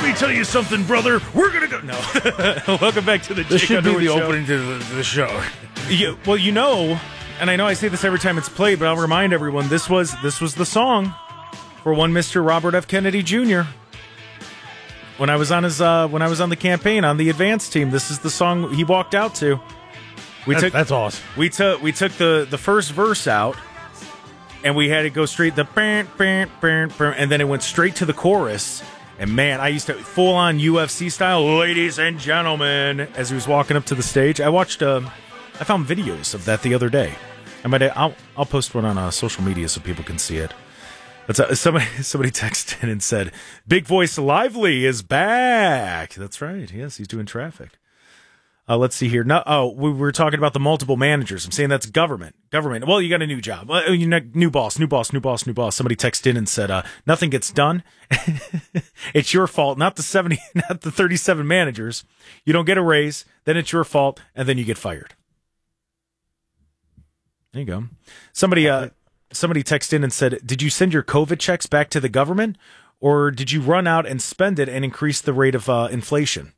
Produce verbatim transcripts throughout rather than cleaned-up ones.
Let me tell you something, brother. We're gonna go. No. Welcome back to the. This Jake should be Underwood the Show. opening to the, to the show. You, well, you know, and I know I say this every time it's played, but I'll remind everyone: this was this was the song for one Mister Robert F. Kennedy Junior When I was on his uh, when I was on the campaign on the advance team, this is the song he walked out to. We That, took that's awesome. we took we took the the first verse out, and we had to go straight the bam, bam, bam, bam, and then it went straight to the chorus. And man, I used to full on U F C style, ladies and gentlemen, as he was walking up to the stage. I watched, uh, I found videos of that the other day. I might, I'll, I'll post one on uh, social media so people can see it. But uh, somebody, somebody texted in and said, "Big Voice Lively is back." That's right. Yes, he's doing Traffic. Uh, let's see here. No, oh, we were talking about the multiple managers. I'm saying that's government. Government. Well, you got a new job. Well, you know, new boss, new boss, new boss, new boss. Somebody texted in and said, uh, "Nothing gets done. It's your fault, not the seventy, not the thirty-seven managers. You don't get a raise, then it's your fault, and then you get fired." There you go. Somebody, uh, somebody texted in and said, "Did you send your COVID checks back to the government, or did you run out and spend it and increase the rate of uh, inflation?"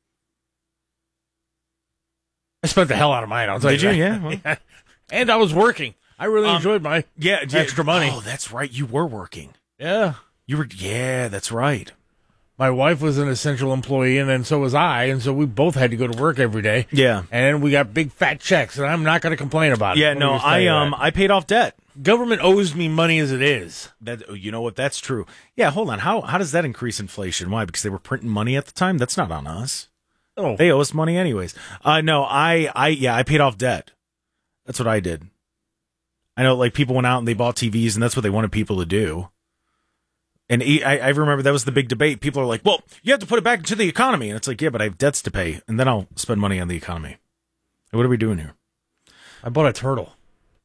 I spent the hell out of mine. I'll tell Did you. you? that. Yeah. Well. And I was working. I really Um, enjoyed my Yeah, yeah, extra money. Oh, that's right. You were working. Yeah. You were. Yeah, that's right. My wife was an essential employee, and then so was I, and so we both had to go to work every day. Yeah. And then we got big fat checks, and I'm not going to complain about it. Yeah. Let me No, just tell I you um that. I paid off debt. Government owes me money as it is. That you know what? That's true. Yeah. Hold on. How how does that increase inflation? Why? Because they were printing money at the time. That's not on us. Oh, They owe us money anyways. Uh no. I I yeah. I paid off debt. That's what I did. I know, like people went out and they bought T Vs, and that's what they wanted people to do. And he- I, I remember that was the big debate. People are like, "Well, you have to put it back into the economy," and it's like, "Yeah, but I have debts to pay, and then I'll spend money on the economy." What are we doing here? I bought a turtle.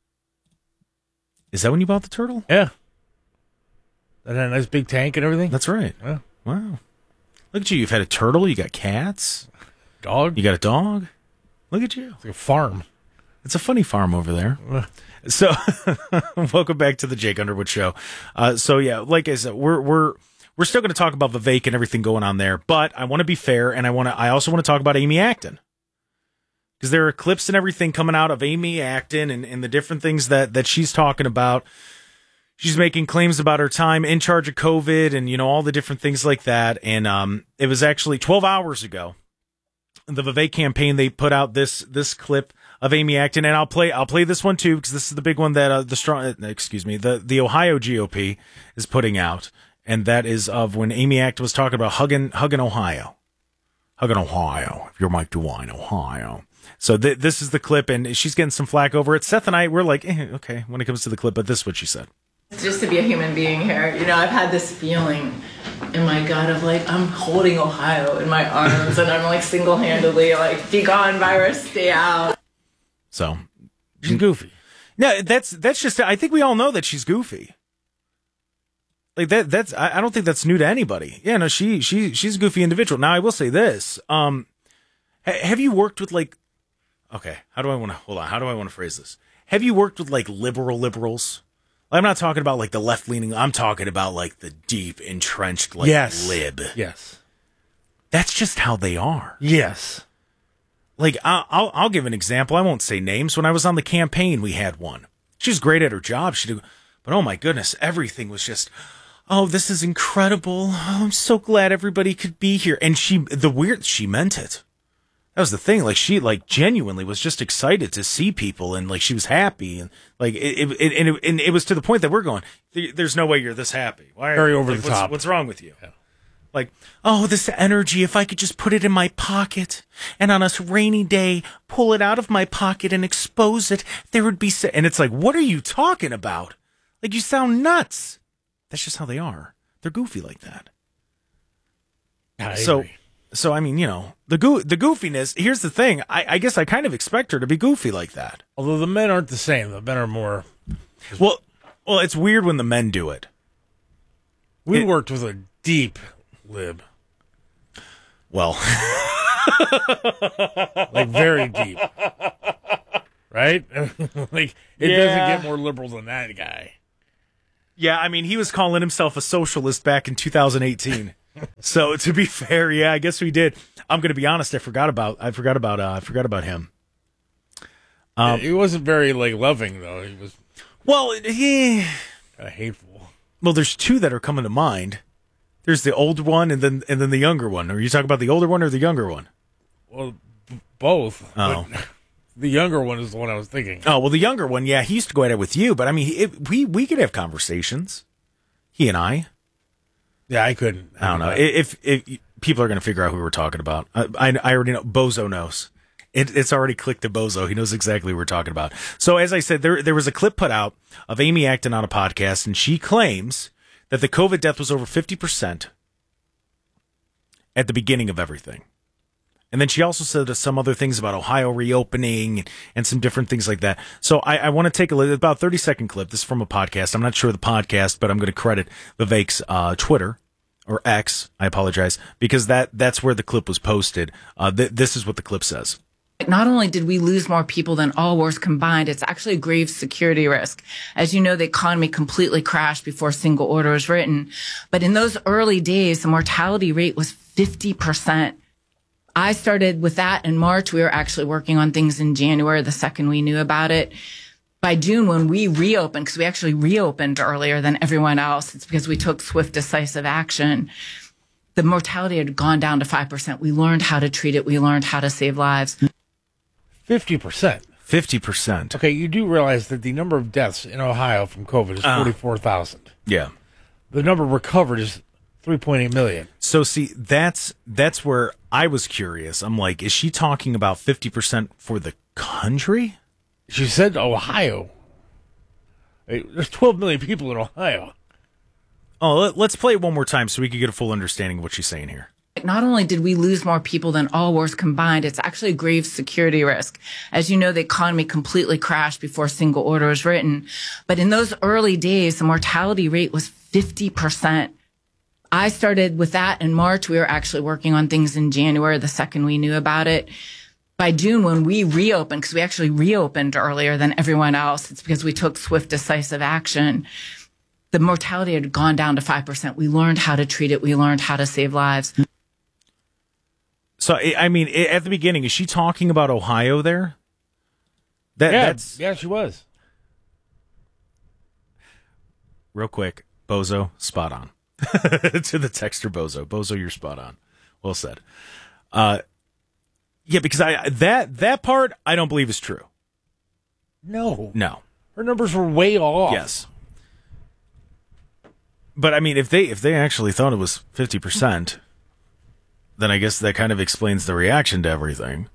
Is that when you bought the turtle? Yeah. That had a nice big tank and everything. That's right. Yeah. Wow. Look at you. You've had a turtle. You got cats. Dog. You got a dog. Look at you. It's like a farm. It's a funny farm over there. So, welcome back to the Jake Underwood Show. Uh, so yeah, like I said, we're we're we're still going to talk about Vivek and everything going on there, but I want to be fair, and I want to. I also want to talk about Amy Acton, because there are clips and everything coming out of Amy Acton and, and the different things that that she's talking about. She's making claims about her time in charge of COVID and, you know, all the different things like that. And um, it was actually twelve hours ago. The Vivek campaign, they put out this this clip of Amy Acton, and I'll play I'll play this one too, because this is the big one that uh, the strong excuse me the the Ohio G O P is putting out, and that is of when Amy Acton was talking about hugging hugging Ohio, hugging Ohio. If you're Mike DeWine, Ohio. So th- this is the clip, and she's getting some flack over it. Seth and I we're like, eh, okay, when it comes to the clip, but this is what she said. Just to be a human being here, you know, I've had this feeling in my gut of like I'm holding Ohio in my arms, and I'm like single-handedly like, be gone, virus, stay out. So She's goofy. no, that's that's just. I think we all know that she's goofy. Like that. That's. I, I don't think that's new to anybody. Yeah, no, she she she's a goofy individual. Now I will say this. Um, ha- have you worked with like? Okay, how do I want to hold on? How do I want to phrase this? Have you worked with like liberal liberals? I'm not talking about like the left leaning. I'm talking about like the deep entrenched like Yes. lib. Yes. That's just how they are. Yes. Like, I'll, I'll, I'll give an example. I won't say names. When I was on the campaign, we had one. She was great at her job. She did, but oh my goodness, everything was just, oh, this is incredible. Oh, I'm so glad everybody could be here. And she, the weird, she meant it. That was the thing. Like, she, like, genuinely was just excited to see people, and like, she was happy, and like, it, it, it and it, and it was to the point that we're going, there's no way you're this happy. Why are, Very over like, the what's, top. What's wrong with you? Yeah. Like, oh, this energy, if I could just put it in my pocket and on a rainy day, pull it out of my pocket and expose it, there would be... So-. And it's like, what are you talking about? Like, you sound nuts. That's just how they are. They're goofy like that. I so, agree. so I mean, you know, the goo- the goofiness, here's the thing. I-, I guess I kind of expect her to be goofy like that. Although the men aren't the same. The men are more... Well, well, it's weird when the men do it. We It- worked with a deep lib. Well... Like, very deep. Right? Like, it Yeah. doesn't get more liberal than that guy. Yeah, I mean, he was calling himself a socialist back in two thousand eighteen. So to be fair, yeah, I guess we did. I'm going to be honest. I forgot about. I forgot about. Uh, I forgot about him. Um, he wasn't very like loving though. He was. Well, he. Uh, hateful. Well, there's two that are coming to mind. There's the old one and then and then the younger one. Are you talking about the older one or the younger one? Well, b- both. Oh. The younger one is the one I was thinking. Oh, well, the younger one, yeah, he used to go at it with you, but I mean, it, we we could have conversations. He and I. Yeah, I couldn't. I don't know. If, if, if people are going to figure out who we're talking about, I, I, I already know. Bozo knows. It, it's already clicked to Bozo. He knows exactly what we're talking about. So, as I said, there there was a clip put out of Amy Acton on a podcast, and she claims that the COVID death was over fifty percent at the beginning of everything. And then she also said some other things about Ohio reopening and some different things like that. So I, I want to take a look, about thirty second clip. This is from a podcast. I'm not sure the podcast, but I'm going to credit Vivek's uh, Twitter or X. I apologize, because that that's where the clip was posted. Uh, th- this is what the clip says. Not only did we lose more people than all wars combined, it's actually a grave security risk. As you know, the economy completely crashed before a single order was written. But in those early days, the mortality rate was fifty percent. I started with that in March. We were actually working on things in January, the second we knew about it. By June, when we reopened, because we actually reopened earlier than everyone else, it's because we took swift, decisive action. The mortality had gone down to five percent. We learned how to treat it. We learned how to save lives. fifty percent. fifty percent. Okay, you do realize that the number of deaths in Ohio from COVID is Uh, forty-four thousand. Yeah. The number recovered is three point eight million. So see, that's that's where I was curious. I'm like, is she talking about fifty percent for the country? She said Ohio. Hey, there's twelve million people in Ohio. Oh, let, let's play it one more time so we can get a full understanding of what she's saying here. Not only did we lose more people than all wars combined, it's actually a grave security risk. As you know, the economy completely crashed before a single order was written. But in those early days, the mortality rate was fifty percent. I started with that in March. We were actually working on things in January, the second we knew about it. By June, when we reopened, because we actually reopened earlier than everyone else, it's because we took swift, decisive action. The mortality had gone down to five percent. We learned how to treat it. We learned how to save lives. So, I mean, at the beginning, is she talking about Ohio there? That, Yeah, that's yeah, she was. real quick. Bozo, spot on. To the texter Bozo. Bozo, you're spot on. Well said. Uh, yeah, because I that that part I don't believe is true. No. No. Her numbers were way off. Yes. But I mean, if they if they actually thought it was fifty percent, then I guess that kind of explains the reaction to everything.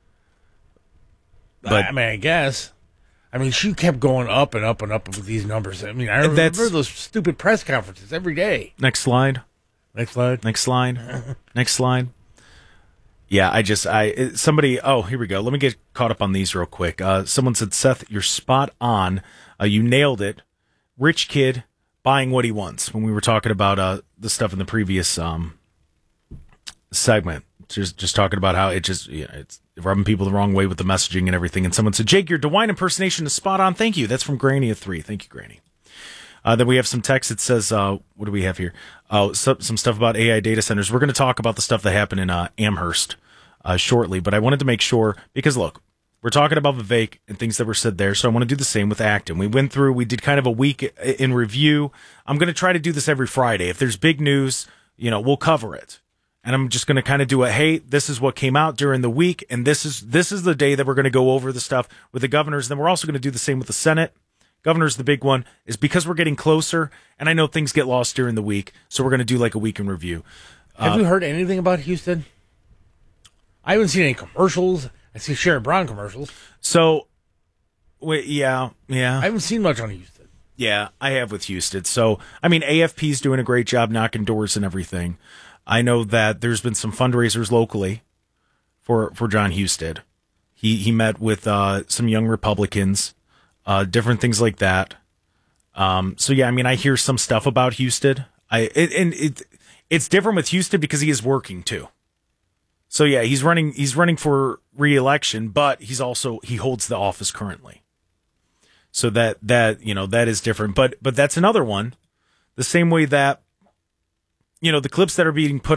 But I mean, I guess. I mean, she kept going up and up and up with these numbers. I mean, I remember That's- those stupid press conferences every day. Next slide. Next slide. Next slide. Next slide. Yeah, I just, I, it- somebody, oh, here we go. Let me get caught up on these real quick. Uh, someone said, Seth, you're spot on. Uh, you nailed it. Rich kid buying what he wants, when we were talking about uh, the stuff in the previous um, segment. Just just talking about how it just, yeah, it's rubbing people the wrong way with the messaging and everything. And someone said, Jake, your DeWine impersonation is spot on. Thank you. That's from Granny of three. Thank you, Granny. Uh, then we have some text that says, uh, what do we have here? Oh, so, some stuff about A I data centers. We're going to talk about the stuff that happened in uh, Amherst uh, shortly, but I wanted to make sure, because look, we're talking about Vivek and things that were said there, so I want to do the same with Acton. We went through, we did kind of a week in review. I'm going to try to do this every Friday. If there's big news, you know, we'll cover it. And I'm just going to kind of do a, hey, this is what came out during the week, and this is this is the day that we're going to go over the stuff with the governors. Then we're also going to do the same with the Senate. Governor's the big one, is because we're getting closer, and I know things get lost during the week, so we're going to do like a week in review. Have Uh, you heard anything about Houston? I haven't seen any commercials. I see Sharon Brown commercials. So, wait, yeah, yeah. I haven't seen much on Houston. Yeah, I have with Houston. So, I mean, A F P's doing a great job knocking doors and everything. I know that there's been some fundraisers locally for for John Husted. He he met with uh, some young Republicans, uh, different things like that. Um, so yeah, I mean, I hear some stuff about Husted. I it, and it it's different with Husted because he is working too. So yeah, he's running he's running for re-election, but he's also he holds the office currently. So that that you know that is different. But but that's another one. The same way that you know, the clips that are being put